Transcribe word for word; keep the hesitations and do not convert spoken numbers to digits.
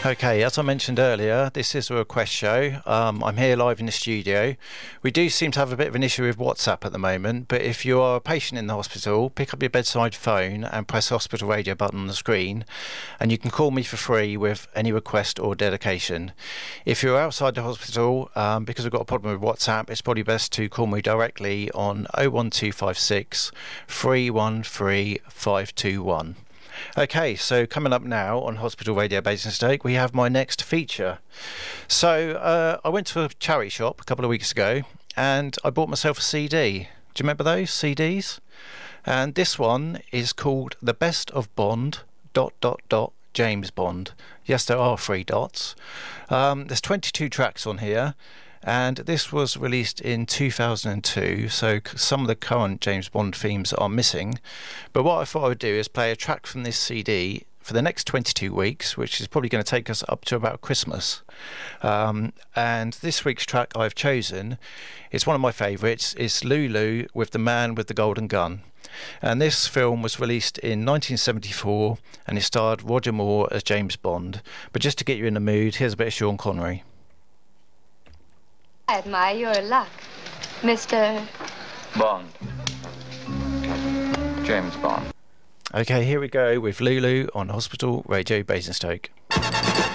Okay, as I mentioned earlier, this is a request show. Um, I'm here live in the studio. We do seem to have a bit of an issue with WhatsApp at the moment, but if you are a patient in the hospital, pick up your bedside phone and press the hospital radio button on the screen, and you can call me for free with any request or dedication. If you're outside the hospital, um, because we've got a problem with WhatsApp, it's probably best to call me directly on oh one two five six, three one three, five two one. Okay, so coming up now on Hospital Radio Basingstoke, we have my next feature. So uh, I went to a charity shop a couple of weeks ago and I bought myself a C D. Do you remember those C Ds? And this one is called The Best of Bond, dot, dot, dot, James Bond. Yes, there are three dots. Um, there's twenty-two tracks on here. And this was released in two thousand two, so some of the current James Bond themes are missing. But what I thought I would do is play a track from this C D for the next twenty-two weeks, which is probably going to take us up to about Christmas. Um, and this week's track I've chosen is one of my favourites. It's Lulu with The Man with the Golden Gun. And this film was released in nineteen seventy-four, and it starred Roger Moore as James Bond. But just to get you in the mood, here's a bit of Sean Connery. I admire your luck, Mister Bond. James Bond. Okay, here we go with Lulu on Hospital Radio Basingstoke.